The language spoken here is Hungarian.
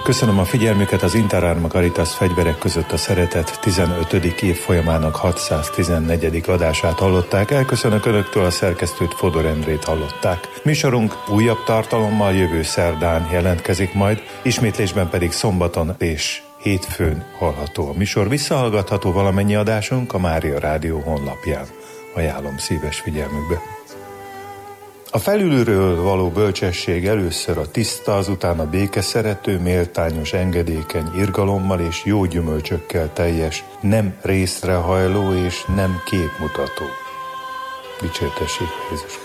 Köszönöm a figyelmüket, az Interarma Caritas Fegyverek között a szeretet 15. évfolyamának 614. adását hallották. Elköszönök Önöktől, a szerkesztőt, Fodor Endrét hallották. Műsorunk újabb tartalommal jövő szerdán jelentkezik majd, ismétlésben pedig szombaton és hétfőn hallható a műsor. Visszahallgatható valamennyi adásunk a Mária Rádió honlapján. Ajánlom szíves figyelmükbe. A felülről való bölcsesség először a tiszta, azután a békeszerető, méltányos, engedékeny, irgalommal és jó gyümölcsökkel teljes, nem részrehajló és nem képmutató. Dicsértessék Jézus Krisztus.